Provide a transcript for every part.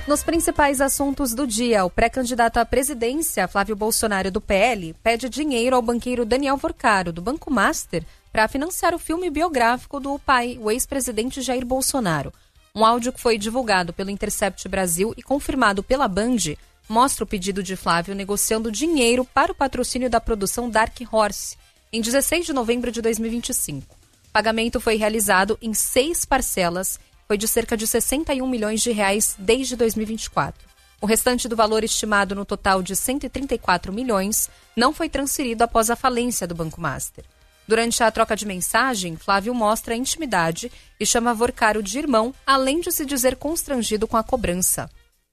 Nos principais assuntos do dia, o pré-candidato à presidência, Flávio Bolsonaro, do PL, pede dinheiro ao banqueiro Daniel Vorcaro, do Banco Master, para financiar o filme biográfico do pai, o ex-presidente Jair Bolsonaro. Um áudio que foi divulgado pelo Intercept Brasil e confirmado pela Band mostra o pedido de Flávio negociando dinheiro para o patrocínio da produção Dark Horse, em 16 de novembro de 2025. O pagamento foi realizado em 6 parcelas, foi de cerca de 61 milhões de reais desde 2024. O restante do valor, estimado no total de 134 milhões, não foi transferido após a falência do Banco Master. Durante a troca de mensagem, Flávio mostra a intimidade e chama Vorcaro de irmão, além de se dizer constrangido com a cobrança.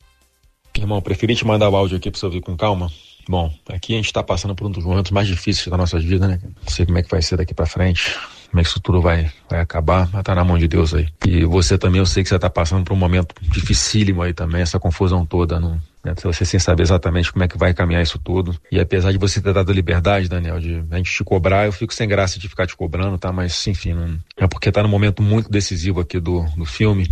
Irmão, preferi te mandar o áudio aqui pra você ouvir com calma. Bom, aqui a gente tá passando por um dos momentos mais difíceis da nossa vida, né? Não sei como é que vai ser daqui pra frente, como é que isso tudo vai acabar, mas tá na mão de Deus aí. E você também, eu sei que você tá passando por um momento dificílimo aí também, essa confusão toda, né? Você sem saber exatamente como é que vai caminhar isso tudo. E apesar de você ter dado a liberdade, Daniel, de a gente te cobrar, eu fico sem graça de ficar te cobrando, tá? Mas, enfim, não... é porque tá num momento muito decisivo aqui do filme.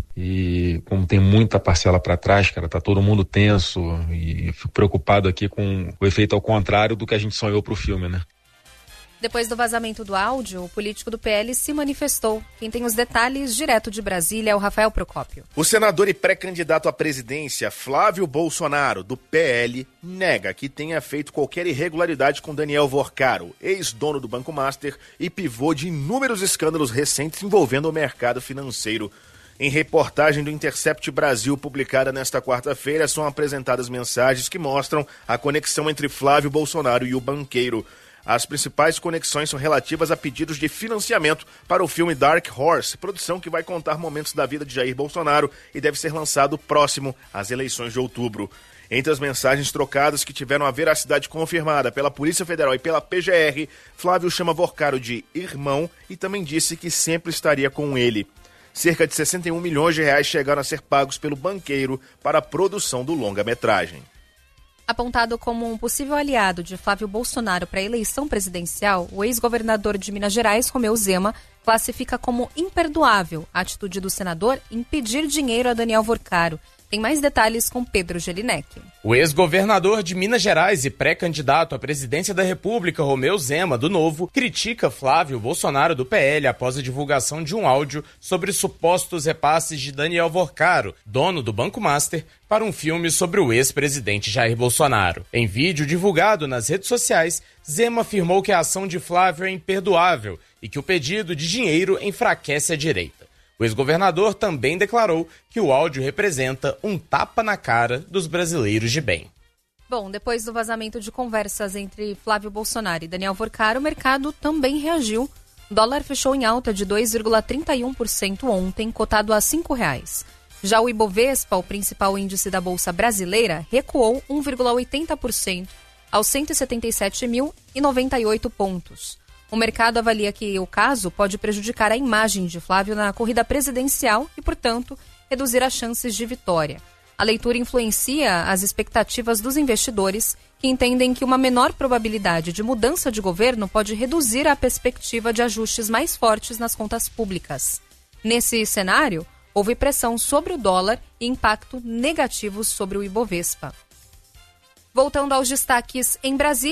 E como tem muita parcela pra trás, cara, tá todo mundo tenso. E eu fico preocupado aqui com o efeito ao contrário do que a gente sonhou pro filme, né? Depois do vazamento do áudio, o político do PL se manifestou. Quem tem os detalhes direto de Brasília é o Rafael Procópio. O senador e pré-candidato à presidência, Flávio Bolsonaro, do PL, nega que tenha feito qualquer irregularidade com Daniel Vorcaro, ex-dono do Banco Master e pivô de inúmeros escândalos recentes envolvendo o mercado financeiro. Em reportagem do Intercept Brasil, publicada nesta quarta-feira, são apresentadas mensagens que mostram a conexão entre Flávio Bolsonaro e o banqueiro. As principais conexões são relativas a pedidos de financiamento para o filme Dark Horse, produção que vai contar momentos da vida de Jair Bolsonaro e deve ser lançado próximo às eleições de outubro. Entre as mensagens trocadas que tiveram a veracidade confirmada pela Polícia Federal e pela PGR, Flávio chama Vorcaro de irmão e também disse que sempre estaria com ele. Cerca de 61 milhões de reais chegaram a ser pagos pelo banqueiro para a produção do longa-metragem. Apontado como um possível aliado de Flávio Bolsonaro para a eleição presidencial, o ex-governador de Minas Gerais, Romeu Zema, classifica como imperdoável a atitude do senador em pedir dinheiro a Daniel Vorcaro. Tem mais detalhes com Pedro Gelinek. O ex-governador de Minas Gerais e pré-candidato à presidência da República, Romeu Zema, do Novo, critica Flávio Bolsonaro, do PL, após a divulgação de um áudio sobre supostos repasses de Daniel Vorcaro, dono do Banco Master, para um filme sobre o ex-presidente Jair Bolsonaro. Em vídeo divulgado nas redes sociais, Zema afirmou que a ação de Flávio é imperdoável e que o pedido de dinheiro enfraquece a direita. O ex-governador também declarou que o áudio representa um tapa na cara dos brasileiros de bem. Bom, depois do vazamento de conversas entre Flávio Bolsonaro e Daniel Vorcaro, o mercado também reagiu. O dólar fechou em alta de 2,31% ontem, cotado a R$ 5,00. Já o Ibovespa, o principal índice da Bolsa Brasileira, recuou 1,80% aos 177.098 pontos. O mercado avalia que o caso pode prejudicar a imagem de Flávio na corrida presidencial e, portanto, reduzir as chances de vitória. A leitura influencia as expectativas dos investidores, que entendem que uma menor probabilidade de mudança de governo pode reduzir a perspectiva de ajustes mais fortes nas contas públicas. Nesse cenário, houve pressão sobre o dólar e impacto negativo sobre o Ibovespa. Voltando aos destaques em Brasília,